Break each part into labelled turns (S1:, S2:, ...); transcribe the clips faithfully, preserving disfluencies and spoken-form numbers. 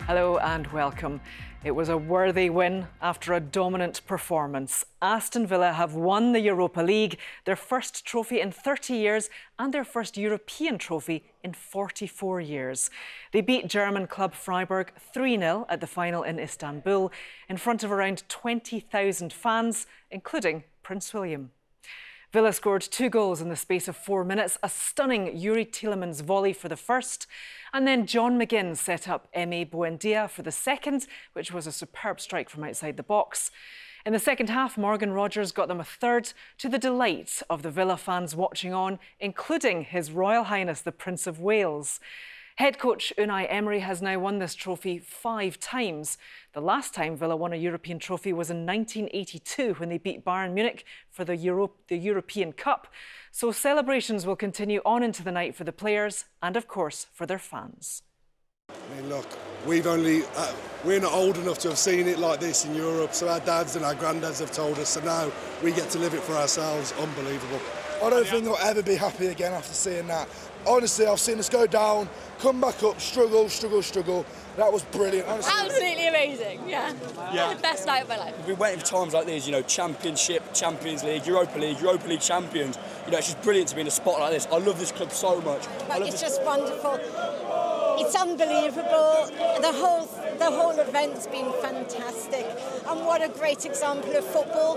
S1: Hello and welcome. It was a worthy win after a dominant performance. Aston Villa have won the Europa League, their first trophy in thirty years and their first European trophy in forty-four years. They beat German club Freiburg three nil at the final in Istanbul in front of around twenty thousand fans, including Prince William. Villa scored two goals in the space of four minutes, a stunning Youri Tielemans volley for the first, and then John McGinn set up Emi Buendia for the second, which was a superb strike from outside the box. In the second half, Morgan Rogers got them a third, to the delight of the Villa fans watching on, including His Royal Highness the Prince of Wales. Head coach Unai Emery has now won this trophy five times. The last time Villa won a European trophy was in nineteen eighty-two when they beat Bayern Munich for the, Euro the European Cup. So celebrations will continue on into the night for the players and, of course, for their fans.
S2: I mean, look, we've only, uh, we're not old enough to have seen it like this in Europe, so our dads and our granddads have told us, so now we get to live it for ourselves. Unbelievable.
S3: I don't think I'll ever be happy again after seeing that. Honestly, I've seen us go down, come back up, struggle, struggle, struggle. That was brilliant. Honestly.
S4: Absolutely amazing, yeah. yeah. The best night of my life.
S5: We've been waiting for times like these, you know, Championship, Champions League, Europa League, Europa League champions. You know, it's just brilliant to be in a spot like this. I love this club so much. I love
S4: it's
S5: this...
S4: just wonderful. It's unbelievable. The whole, the whole event's been fantastic. And what a great example of football.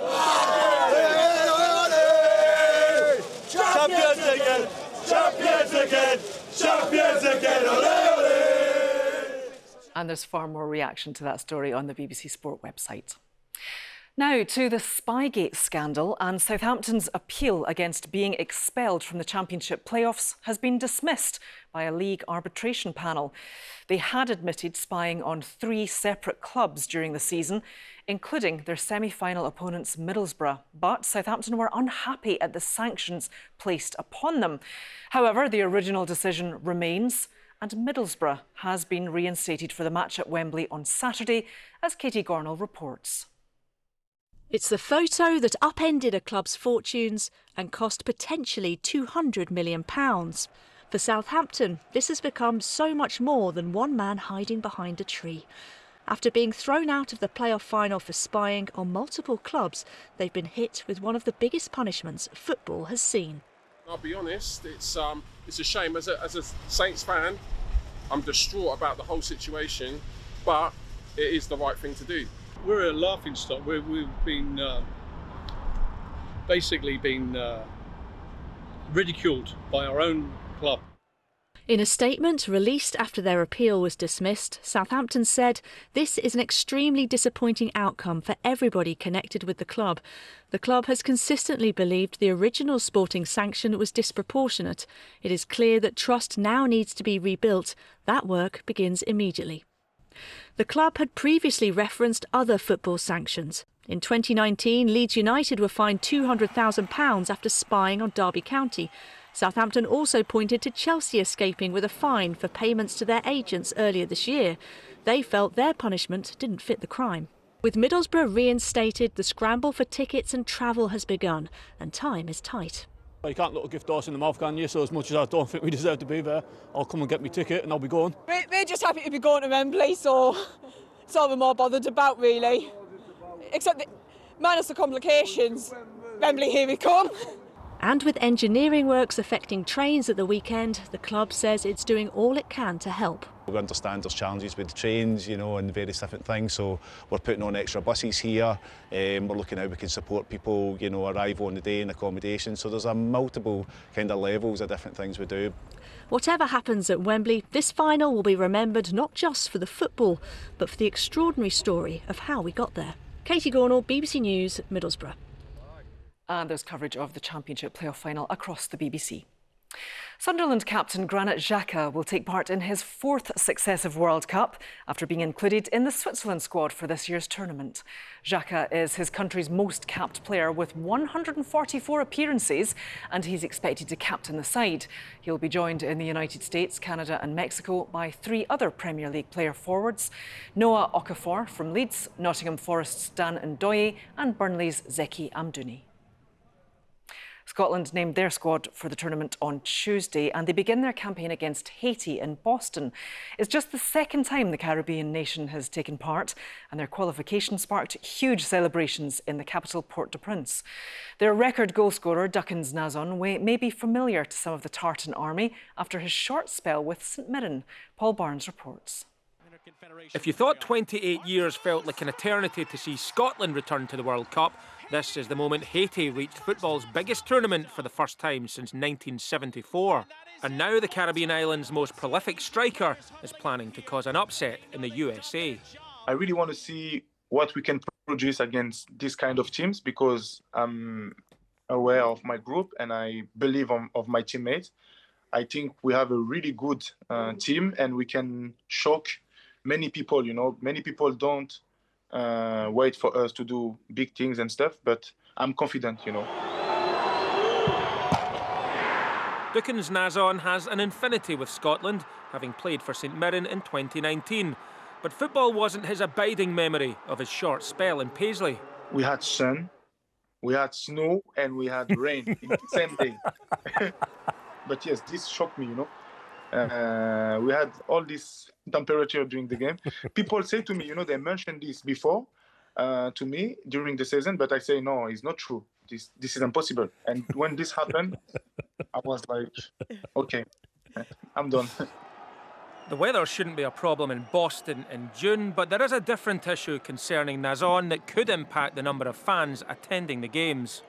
S6: Champions again! Champions again! Champions again! Ole, ole!
S1: And there's far more reaction to that story on the B B C Sport website. Now to the Spygate scandal, and Southampton's appeal against being expelled from the Championship playoffs has been dismissed by a league arbitration panel. They had admitted spying on three separate clubs during the season, including their semi-final opponents Middlesbrough, but Southampton were unhappy at the sanctions placed upon them. However, the original decision remains, and Middlesbrough has been reinstated for the match at Wembley on Saturday, as Katie Gornall reports.
S7: It's the photo that upended a club's fortunes and cost potentially two hundred million pounds. For Southampton, this has become so much more than one man hiding behind a tree. After being thrown out of the playoff final for spying on multiple clubs, they've been hit with one of the biggest punishments football has seen.
S8: I'll be honest, it's um, it's a shame. As a, as a Saints fan, I'm distraught about the whole situation, but it is the right thing to do.
S9: We're a laughing stock. We're, we've been uh, basically been uh, ridiculed by our own club.
S7: In a statement released after their appeal was dismissed, Southampton said this is an extremely disappointing outcome for everybody connected with the club. The club has consistently believed the original sporting sanction was disproportionate. It is clear that trust now needs to be rebuilt. That work begins immediately. The club had previously referenced other football sanctions. In twenty nineteen, Leeds United were fined two hundred thousand pounds after spying on Derby County. Southampton also pointed to Chelsea escaping with a fine for payments to their agents earlier this year. They felt their punishment didn't fit the crime. With Middlesbrough reinstated, the scramble for tickets and travel has begun, and time is tight.
S10: You can't look a gift horse in the mouth, can you? So as much as I don't think we deserve to be there, I'll come and get my ticket and I'll be going.
S11: We're, we're just happy to be going to Wembley, so it's all we're more bothered about, really. Except that, minus the complications, Wembley, here we come.
S7: And with engineering works affecting trains at the weekend, the club says it's doing all it can to help.
S12: We understand there's challenges with the trains, you know, and various different things, so we're putting on extra buses here. Um, we're looking how we can support people, you know, arrive on the day in accommodation. So there's a multiple kind of levels of different things we do.
S7: Whatever happens at Wembley, this final will be remembered not just for the football, but for the extraordinary story of how we got there. Katie Gornall, B B C News, Middlesbrough.
S1: And there's coverage of the Championship playoff final across the B B C. Sunderland captain Granit Xhaka will take part in his fourth successive World Cup after being included in the Switzerland squad for this year's tournament. Xhaka is his country's most capped player with one hundred forty-four appearances, and he's expected to captain the side. He'll be joined in the United States, Canada and Mexico by three other Premier League player forwards: Noah Okafor from Leeds, Nottingham Forest's Dan Ndoye and Burnley's Zeki Amdouni. Scotland named their squad for the tournament on Tuesday, and they begin their campaign against Haiti in Boston. It's just the second time the Caribbean nation has taken part, and their qualification sparked huge celebrations in the capital, Port-au-Prince. Their record goalscorer, Duckens Nazon, may be familiar to some of the Tartan army after his short spell with St Mirren. Paul Barnes reports.
S13: If you thought twenty-eight years felt like an eternity to see Scotland return to the World Cup, this is the moment Haiti reached football's biggest tournament for the first time since nineteen seventy-four. And now the Caribbean island's most prolific striker is planning to cause an upset in the U S A.
S14: I really want to see what we can produce against this kind of teams, because I'm aware of my group and I believe on, of my teammates. I think we have a really good uh, team, and we can shock many people. You know, many people don't uh, wait for us to do big things and stuff, but I'm confident, you know.
S13: Duckens Nazon has an infinity with Scotland, having played for St Mirren in twenty nineteen. But football wasn't his abiding memory of his short spell in Paisley.
S14: We had sun, we had snow, and we had rain in the same day. But yes, this shocked me, you know. Uh, we had all this temperature during the game. People say to me, you know, they mentioned this before uh, to me during the season, but I say, no, it's not true. This this is impossible. And when this happened, I was like, okay, I'm done.
S13: The weather shouldn't be a problem in Boston in June, but there is a different issue concerning Nazon that could impact the number of fans attending the games.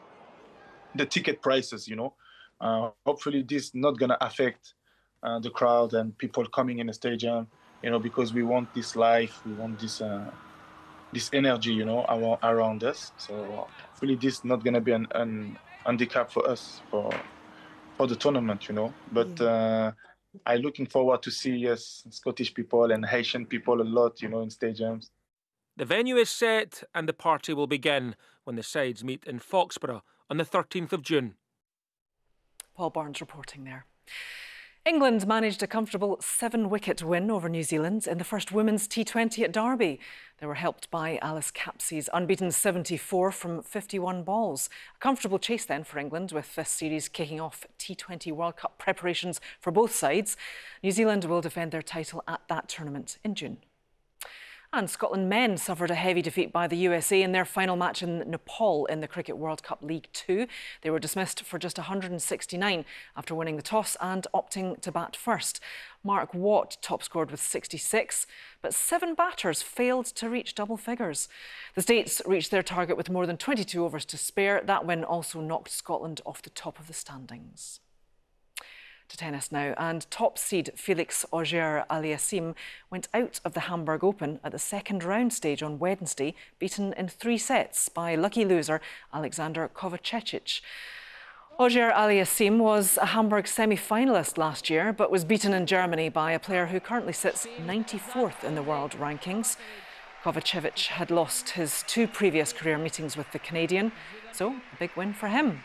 S14: The ticket prices, you know. Uh, hopefully this is not going to affect uh, the crowd and people coming in the stadium, you know, because we want this life, we want this uh, this energy, you know, around, around us. So hopefully this is not going to be an, an handicap for us for for the tournament, you know. But uh, I'm looking forward to see, yes, Scottish people and Haitian people a lot, you know, in stadiums.
S13: The venue is set and the party will begin when the sides meet in Foxborough on the thirteenth of June.
S1: Paul Barnes reporting there. England managed a comfortable seven-wicket win over New Zealand in the first women's T twenty at Derby. They were helped by Alice Capsey's unbeaten seventy-four from fifty-one balls. A comfortable chase then for England, with this series kicking off T twenty World Cup preparations for both sides. New Zealand will defend their title at that tournament in June. And Scotland men suffered a heavy defeat by the U S A in their final match in Nepal in the Cricket World Cup League Two. They were dismissed for just one hundred sixty-nine after winning the toss and opting to bat first. Mark Watt top scored with sixty-six, but seven batters failed to reach double figures. The States reached their target with more than twenty-two overs to spare. That win also knocked Scotland off the top of the standings. To tennis now, and top seed Felix Auger-Aliassime went out of the Hamburg Open at the second round stage on Wednesday, beaten in three sets by lucky loser Alexander Kovacevic. Auger-Aliassime was a Hamburg semi-finalist last year, but was beaten in Germany by a player who currently sits ninety-fourth in the world rankings. Kovacevic had lost his two previous career meetings with the Canadian, so a big win for him.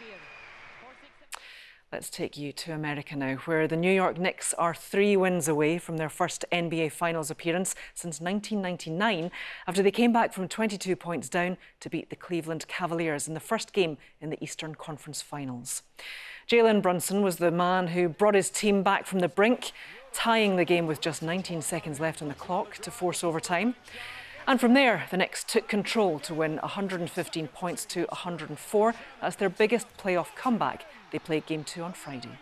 S1: Let's take you to America now, where the New York Knicks are three wins away from their first N B A Finals appearance since nineteen ninety-nine, after they came back from twenty-two points down to beat the Cleveland Cavaliers in the first game in the Eastern Conference Finals. Jalen Brunson was the man who brought his team back from the brink, tying the game with just nineteen seconds left on the clock to force overtime. And from there, the Knicks took control to win one hundred fifteen points to one hundred four. That's their biggest playoff comeback. They played game two on Friday.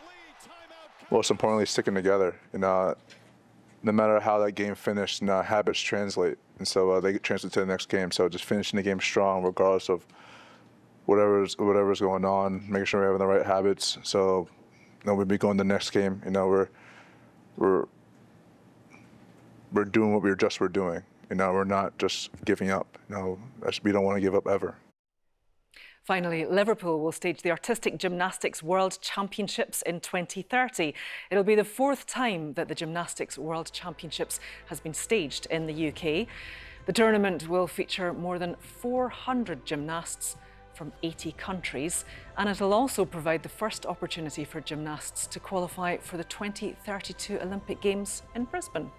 S15: Most importantly, sticking together. You know, no matter how that game finished, you know, habits translate. And so uh, they translate to the next game. So just finishing the game strong, regardless of whatever's, whatever's going on, making sure we're having the right habits. So, you know, we'll be going to the next game. You know, we're, we're, we're doing what we were just were doing. You know, we're not just giving up. You know, we don't want to give up ever.
S1: Finally, Liverpool will stage the Artistic Gymnastics World Championships in twenty thirty. It'll be the fourth time that the Gymnastics World Championships has been staged in the U K. The tournament will feature more than four hundred gymnasts from eighty countries, and it'll also provide the first opportunity for gymnasts to qualify for the twenty thirty-two Olympic Games in Brisbane.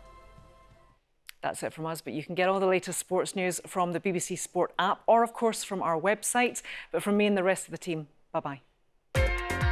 S1: That's it from us, but you can get all the latest sports news from the B B C Sport app or, of course, from our website. But from me and the rest of the team, Bye-bye.